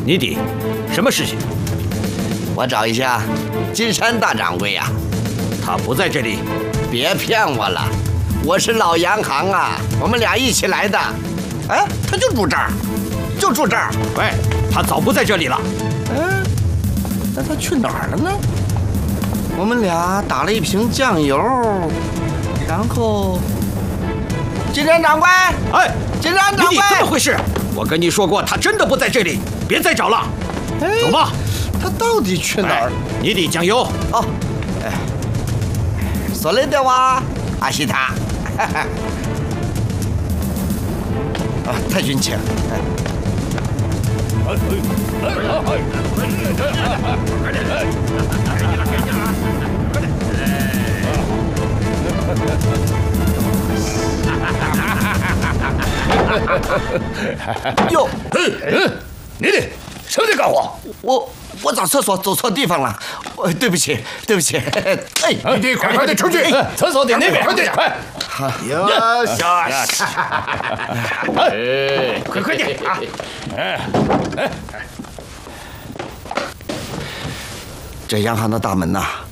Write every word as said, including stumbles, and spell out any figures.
尼迪，什么事情？ 我找一下金山大掌柜呀、啊。 他不在这里。 别骗我了，我是老洋行啊，我们俩一起来的。哎，他就住这儿，就住这儿。 喂，他早不在这里了。 嗯，那他去哪儿了呢？我们俩打了一瓶酱油，然后，金山掌柜， 哎， 金山掌柜， 你怎么回事？我跟你说过，他真的不在这里，别再找了。走吧。 他到底去哪儿？ 你得酱油。 哦，哎，それでは明日。啊，太君请。哟， 嗯，你的什么在干活？ 我我找厕所走错地方了，我对不起，对不起。哎， 你得快快的出去，厕所在那边，快点，快！ 哟，小， 哎，快快点啊！哎哎， 这洋行的大门呐、啊，